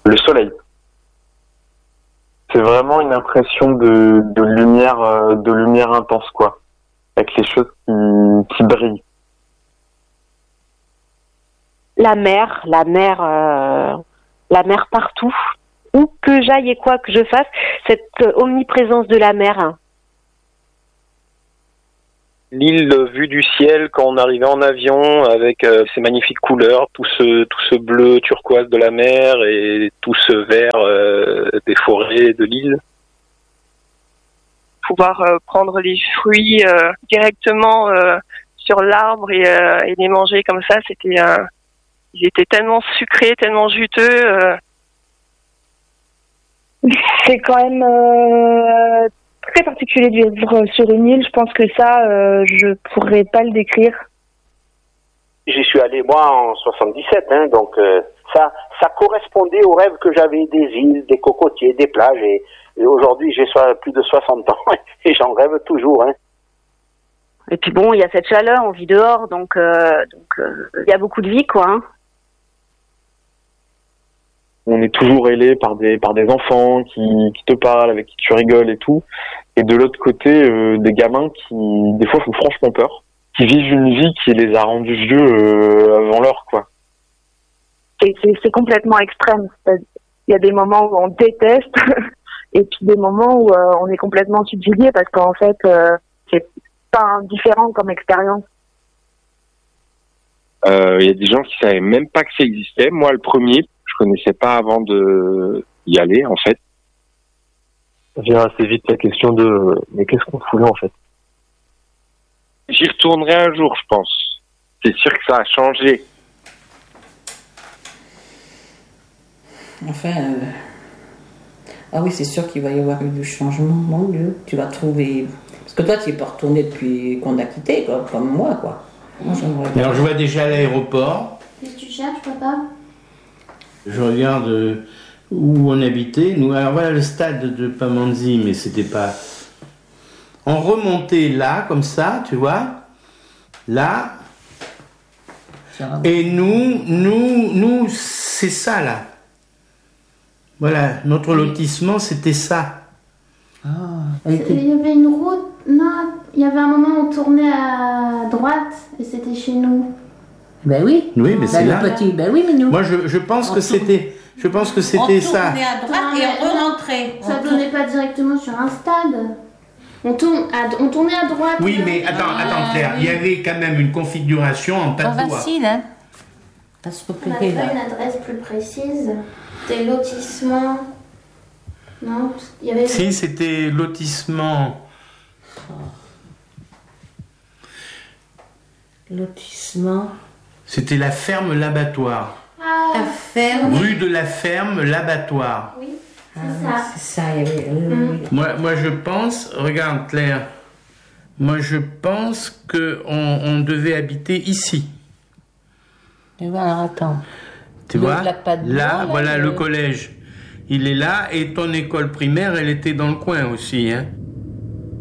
Le soleil. C'est vraiment une impression de lumière intense, quoi. Avec les choses qui brillent. La mer partout. Où que j'aille et quoi que je fasse, cette omniprésence de la mer. L'île vue du ciel quand on arrivait en avion avec ces magnifiques couleurs, tout ce bleu turquoise de la mer et tout ce vert des forêts de l'île. Pouvoir prendre les fruits directement sur l'arbre et les manger comme ça, ils étaient tellement sucrés, tellement juteux. C'est quand même très particulier de vivre sur une île. Je pense que ça, je pourrais pas le décrire. J'y suis allé moi en 77, donc ça correspondait au rêve que j'avais des îles, des cocotiers, des plages. Et aujourd'hui, j'ai plus de 60 ans et j'en rêve toujours. Et puis bon, il y a cette chaleur, on vit dehors, donc il y a beaucoup de vie, quoi. On est toujours ailé par des enfants qui te parlent, avec qui tu rigoles et tout. Et de l'autre côté, des gamins qui, des fois, font franchement peur. Qui vivent une vie qui les a rendus vieux avant l'heure, quoi. C'est complètement extrême. Il y a des moments où on déteste et puis des moments où on est complètement subjugué parce qu'en fait, c'est pas différent comme expérience. Il y a des gens qui savaient même pas que ça existait. Moi, le premier, je connaissais pas avant de y aller, en fait. Ça vient assez vite la question de mais qu'est-ce qu'on fout là, en fait? J'y retournerai un jour, je pense. C'est sûr que ça a changé. Enfin, ah oui, c'est sûr qu'il va y avoir eu du changement, mon Dieu. Tu vas trouver... Parce que toi, tu n'y es pas retourné depuis qu'on t'a quitté, quoi, comme moi, quoi. Moi, alors, je vois déjà l'aéroport. Qu'est-ce que tu cherches, papa? Je regarde où on habitait. Nous, alors voilà le stade de Pamandzi, mais c'était pas... On remontait là, comme ça, tu vois. Là. Et nous, c'est ça, là. Voilà, notre lotissement, c'était ça. Ah. Il y avait une route... Non, il y avait un moment où on tournait à droite et c'était chez nous. Ben oui. Oui, mais c'est là. Ben oui, mais nous. Moi, je pense que c'était ça. On tournait à droite et on rentrait. Ça donnait pas directement sur un stade. On tournait à droite. Oui, mais attends, Claire, il y avait quand même une configuration en patois. Pas facile, hein. On n'a pas une adresse plus précise. C'était lotissement. Non, il y avait. Si, c'était lotissement. Lotissement. C'était la ferme l'abattoir. Ah, la ferme. Rue de la ferme l'abattoir. Oui, c'est ça. Il y avait. Moi, je pense, regarde Claire, moi je pense qu'on devait habiter ici. Et voilà, attends. Tu vois, là, voilà le collège. Il est là et ton école primaire, elle était dans le coin aussi, hein.